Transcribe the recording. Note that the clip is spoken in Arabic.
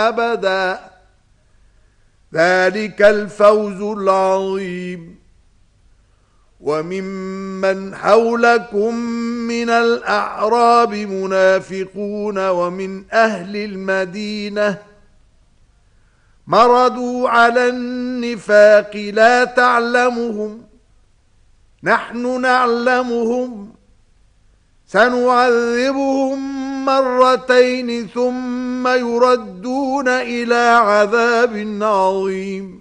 أبدا. ذلك الفوز العظيم. وممن حولكم من الأعراب منافقون ومن أهل المدينة مردوا على النفاق لا تعلمهم نحن نعلمهم سنعذبهم مرتين ثم يردون إلى عذاب عظيم.